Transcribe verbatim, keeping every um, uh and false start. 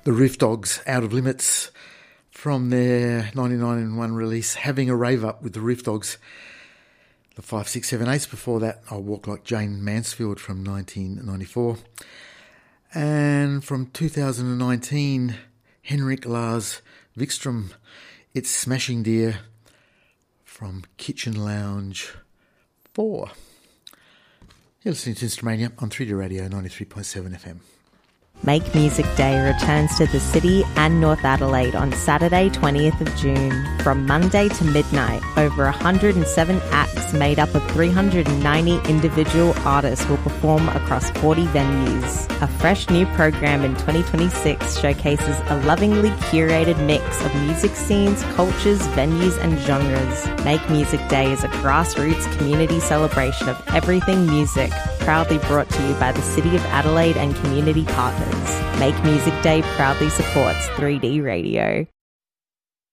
the Roof Dogs, Out of Limits, from their nineteen ninety-one release, Having a Rave Up with the Roof Dogs. The five six seven eights before that, I'll Walk Like Jane Mansfield from nineteen ninety-four. And from two thousand nineteen, Henrik Lars Wikström, It's Smashing Dear from Kitchen Lounge four. You're listening to Instrumania on three D Radio ninety-three point seven F M. Make Music Day returns to the city and North Adelaide on Saturday, twentieth of June. From Monday to midnight, over one hundred seven acts made up of three hundred ninety individual artists will perform across forty venues. A fresh new program in twenty twenty-six showcases a lovingly curated mix of music scenes, cultures, venues and genres. Make Music Day is a grassroots community celebration of everything music, proudly brought to you by the City of Adelaide and community partners. Make Music Day proudly supports three D Radio.